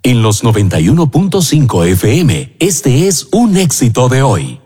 En los 91.5 FM, este es un éxito de hoy.